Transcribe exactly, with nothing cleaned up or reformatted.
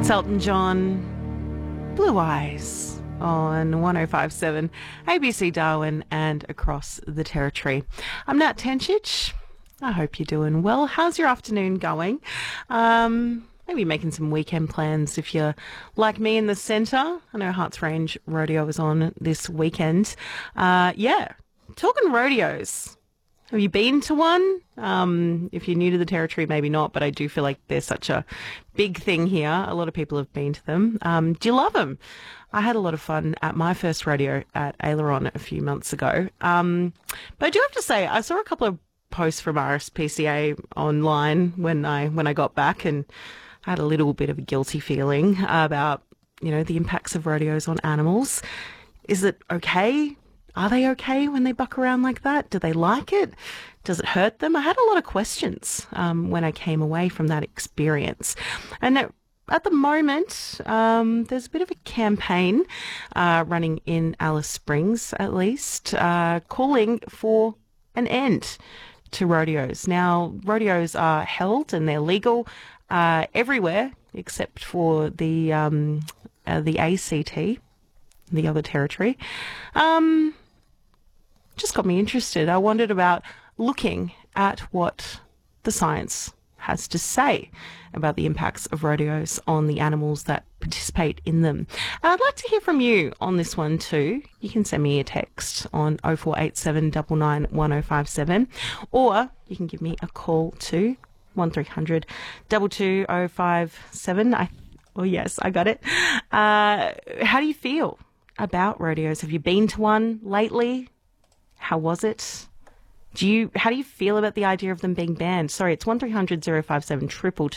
Elton John, Blue Eyes on one oh five point seven A B C Darwin and across the territory. I'm Nat Tenchich. I hope you're doing well. How's your afternoon going? Um, maybe making some weekend plans if you're like me in the centre. I know Hearts Range Rodeo is on this weekend. Uh, yeah, talking rodeos. Have you been to one? Um, if you're new to the territory, maybe not, but I do feel like they're such a big thing here. A lot of people have been to them. Um, do you love them? I had a lot of fun at my first rodeo at Aileron a few months ago. Um, but I do have to say, I saw a couple of posts from R S P C A online when I when I got back, and I had a little bit of a guilty feeling about, you know, the impacts of rodeos on animals. Is it okay? Are they okay when they buck around like that? Do they like it? Does it hurt them? I had a lot of questions um, when I came away from that experience. And at, at the moment, um, there's a bit of a campaign uh, running in Alice Springs, at least, uh, calling for an end to rodeos. Now, rodeos are held and they're legal uh, everywhere except for the um, uh, the A C T, the other territory. Um, just got me interested. I wondered about looking at what the science has to say about the impacts of rodeos on the animals that participate in them. And I'd like to hear from you on this one too. You can send me a text on oh four eight seven nine nine one oh five seven, or you can give me a call to one three hundred two two oh five seven. I, oh yes, I got it. Uh, how do you feel about rodeos? Have you been to one lately? How was it? Do you, how do you feel about the idea of them being banned? Sorry, it's one three hundred oh five seven two two